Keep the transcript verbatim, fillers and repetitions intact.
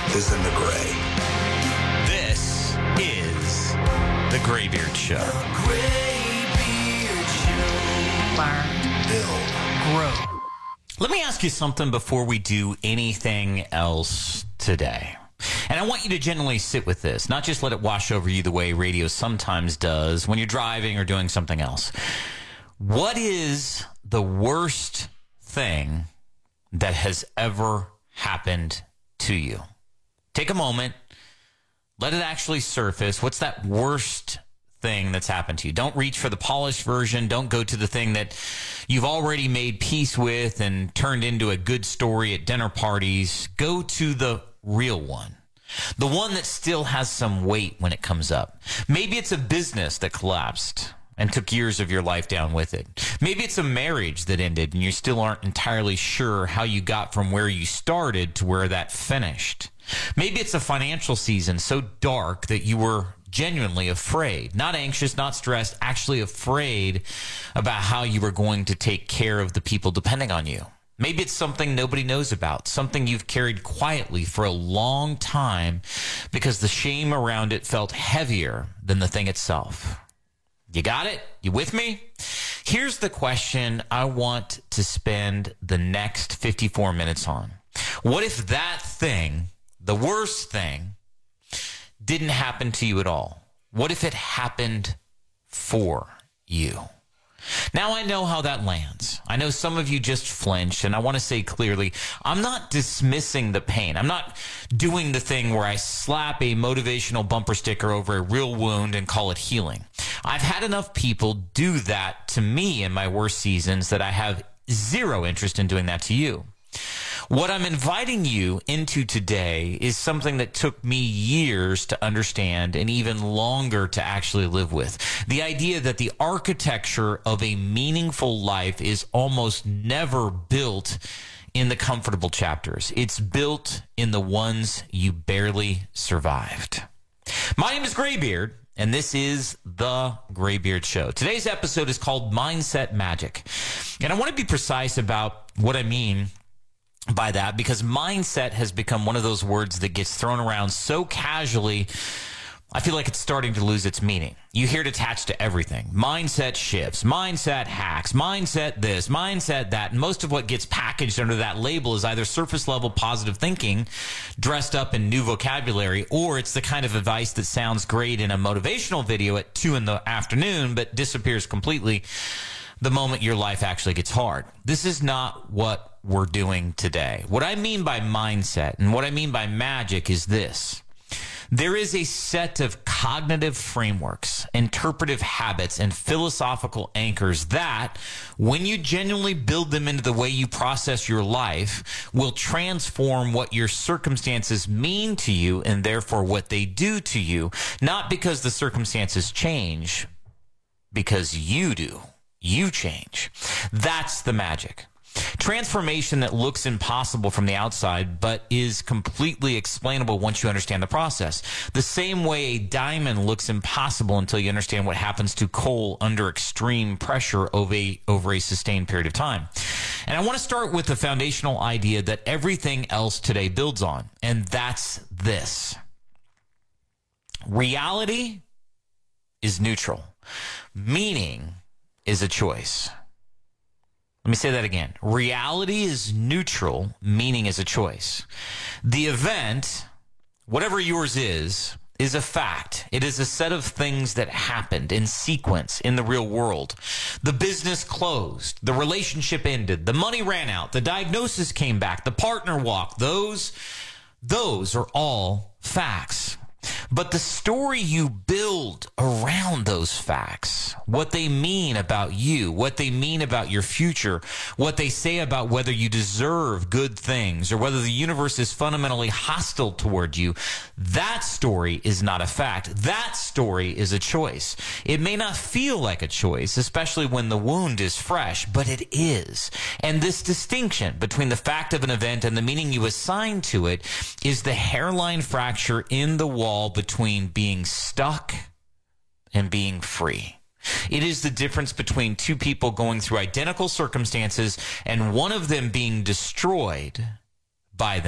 is in the gray. This is the Graybeard Show. Graybeard Show. Learn. Build. Grow. Let me ask you something before we do anything else today. And I want you to genuinely sit with this, not just let it wash over you the way radio sometimes does when you're driving or doing something else. What is the worst thing that has ever happened to you? Take a moment. Let it actually surface. What's that worst thing that's happened to you? Don't reach for the polished version. Don't go to the thing that you've already made peace with and turned into a good story at dinner parties. Go to the real one. The one that still has some weight when it comes up. Maybe it's a business that collapsed and took years of your life down with it. Maybe it's a marriage that ended and you still aren't entirely sure how you got from where you started to where that finished. Maybe it's a financial season so dark that you were genuinely afraid, not anxious, not stressed, actually afraid about how you were going to take care of the people depending on you. Maybe it's something nobody knows about, something you've carried quietly for a long time because the shame around it felt heavier than the thing itself. You got it? You with me? Here's the question I want to spend the next fifty-four minutes on. What if that thing, the worst thing, didn't happen to you at all? What if it happened for you? Now I know how that lands. I know some of you just flinched, and I want to say clearly, I'm not dismissing the pain. I'm not doing the thing where I slap a motivational bumper sticker over a real wound and call it healing. I've had enough people do that to me in my worst seasons that I have zero interest in doing that to you. What I'm inviting you into today is something that took me years to understand and even longer to actually live with. The idea that the architecture of a meaningful life is almost never built in the comfortable chapters. It's built in the ones you barely survived. My name is Graybeard, and this is the Graybeard Show. Today's episode is called Mindset Magic. And I want to be precise about what I mean by that, because mindset has become one of those words that gets thrown around so casually, I feel like it's starting to lose its meaning. You hear it attached to everything. Mindset shifts, mindset hacks, mindset this, mindset that. And most of what gets packaged under that label is either surface level positive thinking dressed up in new vocabulary, or it's the kind of advice that sounds great in a motivational video at two in the afternoon, but disappears completely the moment your life actually gets hard. This is not what we're doing today. What I mean by mindset and what I mean by magic is this. There is a set of cognitive frameworks, interpretive habits, and philosophical anchors that, when you genuinely build them into the way you process your life, will transform what your circumstances mean to you and therefore what they do to you, not because the circumstances change, because you do. You change. That's the magic. Transformation that looks impossible from the outside, but is completely explainable once you understand the process. The same way a diamond looks impossible until you understand what happens to coal under extreme pressure over a, over a sustained period of time. And I want to start with the foundational idea that everything else today builds on, and that's this. Reality is neutral, meaning is a choice. Let me say that again. Reality is neutral, meaning is a choice. The event, whatever yours is, is a fact. It is a set of things that happened in sequence in the real world. The business closed. The relationship ended. The money ran out. The diagnosis came back. The partner walked. Those, those are all facts. But the story you build around those facts, what they mean about you, what they mean about your future, what they say about whether you deserve good things or whether the universe is fundamentally hostile toward you, that story is not a fact. That story is a choice. It may not feel like a choice, especially when the wound is fresh, but it is. And this distinction between the fact of an event and the meaning you assign to it is the hairline fracture in the wall between being stuck and being free. It is the difference between two people going through identical circumstances and one of them being destroyed by them.